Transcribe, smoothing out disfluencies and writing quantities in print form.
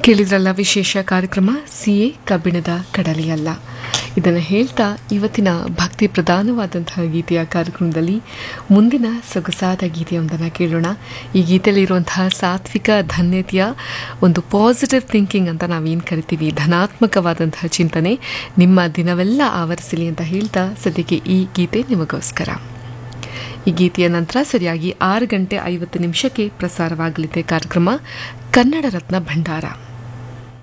ಕೇಳಿದ್ರಲ್ಲ ವಿಶೇಷ ಕಾರ್ಯಕ್ರಮ ಸಿಎ ಕಬ್ಬಿಣದ ಕಡಲೆಯಲ್ಲ. ಇದನ್ನು ಹೇಳ್ತಾ ಇವತ್ತಿನ ಭಕ್ತಿ ಪ್ರಧಾನವಾದಂತಹ ಗೀತೆಯ ಕಾರ್ಯಕ್ರಮದಲ್ಲಿ ಮುಂದಿನ ಸೊಗಸಾದ ಗೀತೆಯೊಂದನ್ನು ಕೇಳೋಣ. ಈ ಗೀತೆಯಲ್ಲಿರುವಂತಹ ಸಾತ್ವಿಕ ಧನ್ಯತೆಯ ಒಂದು ಪಾಸಿಟಿವ್ ಥಿಂಕಿಂಗ್ ಅಂತ ನಾವೇನು ಕರಿತೀವಿ, ಧನಾತ್ಮಕವಾದಂತಹ ಚಿಂತನೆ ನಿಮ್ಮ ದಿನವೆಲ್ಲ ಆವರಿಸಲಿ ಅಂತ ಹೇಳ್ತಾ ಸದ್ಯಕ್ಕೆ ಈ ಗೀತೆ ನಿಮಗೋಸ್ಕರ. ಈ ಗೀತೆಯ ನಂತರ ಸರಿಯಾಗಿ 6 ಗಂಟೆ 50 ನಿಮಿಷಕ್ಕೆ ಪ್ರಸಾರವಾಗಲಿದೆ ಕಾರ್ಯಕ್ರಮ ಕನ್ನಡ ರತ್ನ ಭಂಡಾರ.